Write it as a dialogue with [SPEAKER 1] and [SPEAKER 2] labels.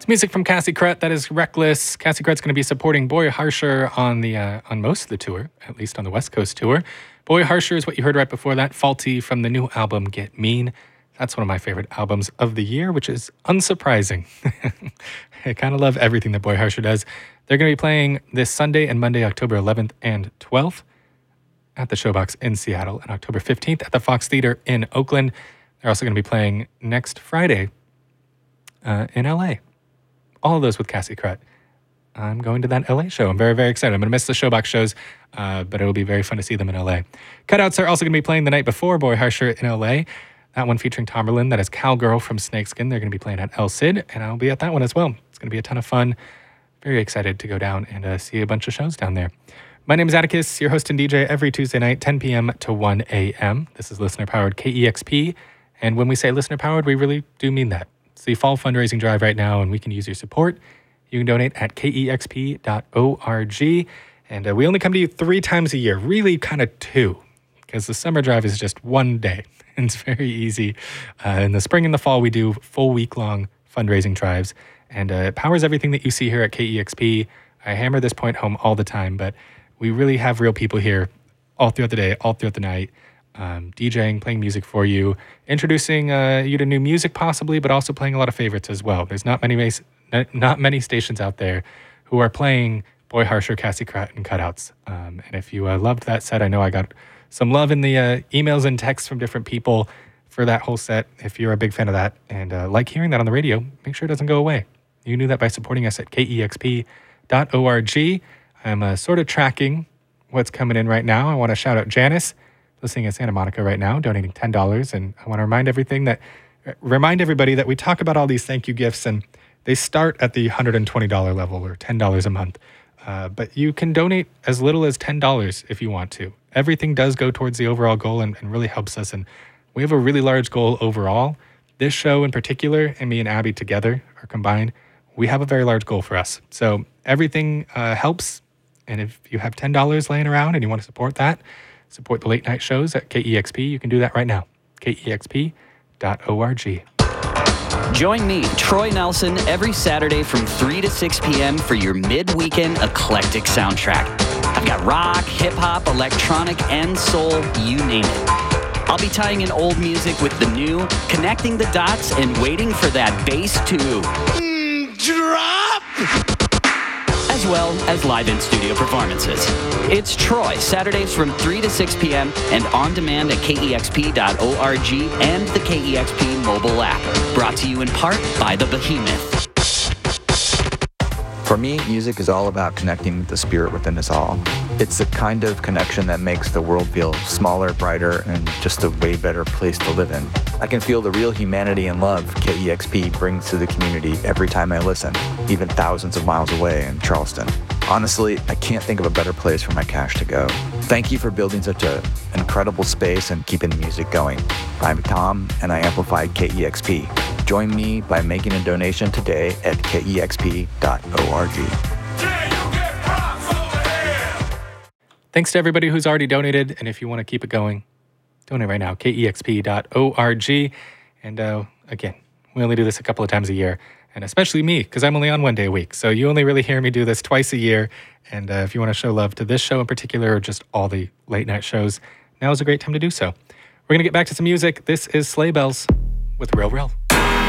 [SPEAKER 1] It's music from Cassie Crut. That is Reckless. Cassie Crut's going to be supporting Boy Harsher on most of the tour, at least on the West Coast tour. Boy Harsher is what you heard right before that. Faulty from the new album Get Mean. That's one of my favorite albums of the year, which is unsurprising. I kind of love everything that Boy Harsher does. They're going to be playing this Sunday and Monday, October 11th and 12th at the Showbox in Seattle, and October 15th at the Fox Theater in Oakland. They're also going to be playing next Friday in LA. All of those with Cassie Crut. I'm going to that LA show. I'm very, very excited. I'm going to miss the Showbox shows, but it'll be very fun to see them in LA. Cutouts are also going to be playing the night before Boy Harsher in LA. That one featuring Tomberlin. That is Cowgirl from Snakeskin. They're going to be playing at El Cid, and I'll be at that one as well. It's going to be a ton of fun. Very excited to go down and see a bunch of shows down there. My name is Atticus, your host and DJ every Tuesday night, 10 p.m. to 1 a.m. This is listener-powered KEXP, and when we say listener-powered, we really do mean that. It's the fall fundraising drive right now, and we can use your support. You can donate at kexp.org, and we only come to you 3 times a year, really kind of 2, because the summer drive is just one day, and it's very easy. In the spring and the fall, we do full week-long fundraising drives, and it powers everything that you see here at KEXP. I hammer this point home all the time, but we really have real people here all throughout the day, all throughout the night, DJing, playing music for you, introducing you to new music possibly, but also playing a lot of favorites as well. There's not many stations out there who are playing Boy Harsher, Cassie Crut, and Cutouts. And if you loved that set, I know I got some love in the emails and texts from different people for that whole set. If you're a big fan of that and like hearing that on the radio, make sure it doesn't go away. You can do that by supporting us at kexp.org. I'm sort of tracking what's coming in right now. I want to shout out Janice, listening in Santa Monica right now, donating $10. And I want to remind everybody that we talk about all these thank you gifts, and they start at the $120 level or $10 a month. But you can donate as little as $10 if you want to. Everything does go towards the overall goal and really helps us. And we have a really large goal overall. This show in particular, and me and Abby together or combined, we have a very large goal for us. So everything helps. And if you have $10 laying around and you want to support that, support the late night shows at KEXP, you can do that right now. kexp.org.
[SPEAKER 2] Join me, Troy Nelson, every Saturday from 3 to 6 p.m. for your mid-weekend eclectic soundtrack. I've got rock, hip-hop, electronic, and soul, you name it. I'll be tying in old music with the new, connecting the dots, and waiting for that bass to drop! As well as live in-studio performances. It's Troy, Saturdays from 3 to 6 p.m. and on demand at kexp.org and the KEXP mobile app. Brought to you in part by The Behemoth.
[SPEAKER 3] For me, music is all about connecting with the spirit within us all. It's the kind of connection that makes the world feel smaller, brighter, and just a way better place to live in. I can feel the real humanity and love KEXP brings to the community every time I listen, even thousands of miles away in Charleston. Honestly, I can't think of a better place for my cash to go. Thank you for building such an incredible space and keeping the music going. I'm Tom, and I amplify KEXP. Join me by making a donation today at kexp.org.
[SPEAKER 1] Thanks to everybody who's already donated, and if you want to keep it going, donate right now, kexp.org. And again, we only do this a couple of times a year, and especially me, because I'm only on one day a week. So you only really hear me do this twice a year. And if you want to show love to this show in particular, or just all the late night shows, now is a great time to do so. We're going to get back to some music. This is Sleigh Bells with Real Real.